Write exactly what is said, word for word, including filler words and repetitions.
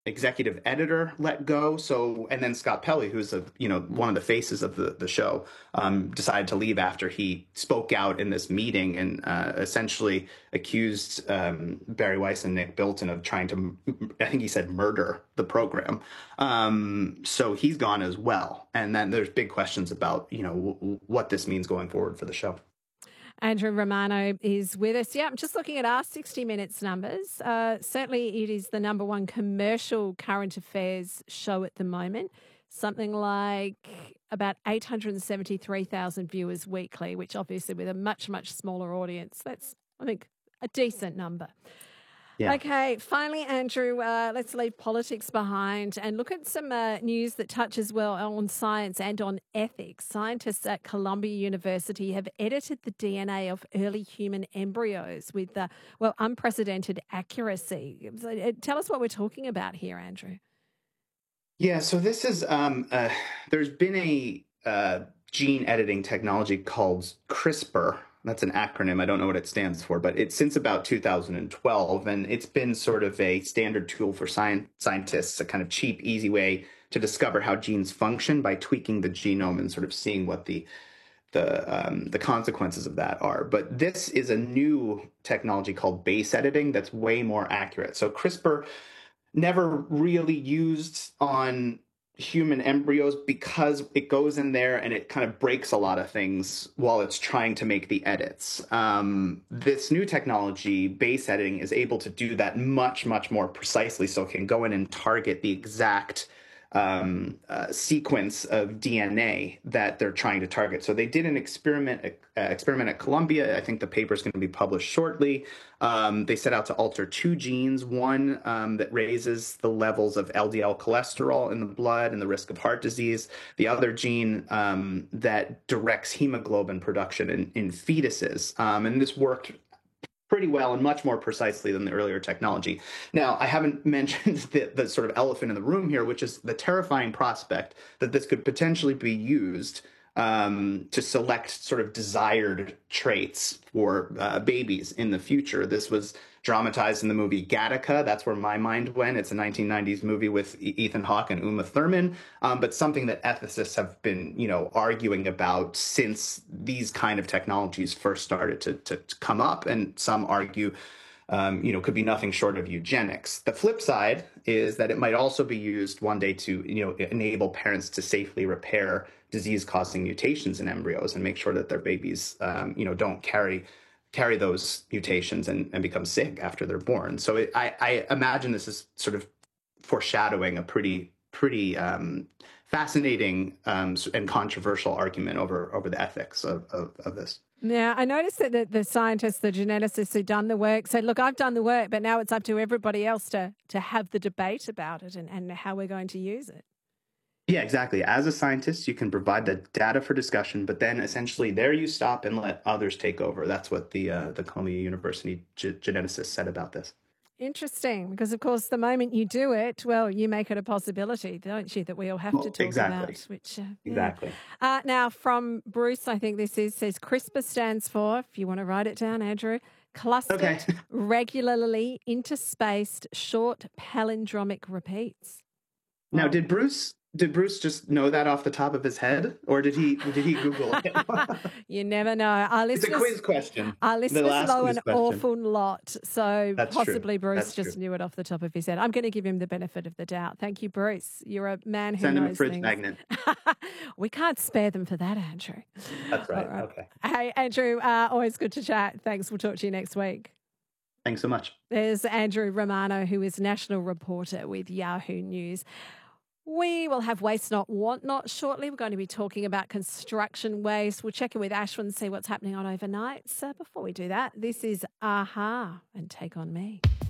executive editor let go. So, and then Scott Pelley, who's a you know one of the faces of the the show, um, decided to leave after he spoke out in this meeting and uh, essentially accused um, Barry Weiss and Nick Bilton of trying to, I think he said, murder the program. Um, so he's gone as well. And then there's big questions about you know w- what this means going forward for the show. Andrew Romano is with us. Yeah, I'm just looking at our sixty minutes numbers. Uh, certainly it is the number one commercial current affairs show at the moment. Something like about eight hundred seventy-three thousand viewers weekly, which obviously with a much, much smaller audience, that's, I think, a decent number. Yeah. Okay, finally, Andrew, uh, let's leave politics behind and look at some uh, news that touches well on science and on ethics. Scientists at Columbia University have edited the D N A of early human embryos with, uh, well, unprecedented accuracy. So, tell us what we're talking about here, Andrew. Yeah, so this is, um, uh, there's been a uh, gene editing technology called CRISPR. That's an acronym. I don't know what it stands for, but it's since about two thousand twelve, and it's been sort of a standard tool for science, scientists, a kind of cheap, easy way to discover how genes function by tweaking the genome and sort of seeing what the the um, the consequences of that are. But this is a new technology called base editing that's way more accurate. So CRISPR never really used on human embryos because it goes in there and it kind of breaks a lot of things while it's trying to make the edits. Um, this new technology, base editing, is able to do that much, much more precisely. So it can go in and target the exact um, uh, sequence of D N A that they're trying to target. So they did an experiment, uh, experiment at Columbia. I think the paper is going to be published shortly. Um, they set out to alter two genes, one um, that raises the levels of L D L cholesterol in the blood and the risk of heart disease, the other gene um, that directs hemoglobin production in, in fetuses. Um, and this worked pretty well and much more precisely than the earlier technology. Now, I haven't mentioned the, the sort of elephant in the room here, which is the terrifying prospect that this could potentially be used um, to select sort of desired traits for uh, babies in the future. This was dramatized in the movie Gattaca. That's where my mind went. It's a nineteen nineties movie with Ethan Hawke and Uma Thurman, um, but something that ethicists have been, you know, arguing about since these kind of technologies first started to, to, to come up. And some argue, um, you know, could be nothing short of eugenics. The flip side is that it might also be used one day to, you know, enable parents to safely repair disease-causing mutations in embryos and make sure that their babies, um, you know, don't carry carry those mutations and, and become sick after they're born. So it, I, I imagine this is sort of foreshadowing a pretty, pretty um, fascinating um, and controversial argument over, over the ethics of, of, of this. Now, I noticed that the, the scientists, the geneticists who've done the work said, look, I've done the work, but now it's up to everybody else to, to have the debate about it and, and how we're going to use it. Yeah, exactly. As a scientist, you can provide the data for discussion, but then essentially there you stop and let others take over. That's what the uh, the Columbia University ge- geneticists said about this. Interesting, because of course, the moment you do it, well, you make it a possibility, don't you? That we all have well, to talk exactly. about. Which uh, exactly. Yeah. Uh, now, from Bruce, I think this is says CRISPR stands for, if you want to write it down, Andrew, clustered, okay. regularly interspaced, short palindromic repeats. Now, did Bruce? Did Bruce just know that off the top of his head, or did he did he Google it? You never know. Our it's a quiz question. Our listeners know an question. awful lot, so That's possibly true. Bruce That's just true. knew it off the top of his head. I'm going to give him the benefit of the doubt. Thank you, Bruce. You're a man who Send knows him a fridge things. magnet. We can't spare them for that, Andrew. That's right. right. Okay. Hey, Andrew, uh, always good to chat. Thanks. We'll talk to you next week. Thanks so much. There's Andrew Romano, who is national reporter with Yahoo News. We will have Waste Not, Want Not shortly. We're going to be talking about construction waste. We'll check in with Ashwin and see what's happening on overnights. So before we do that, this is a-ha and Take On Me.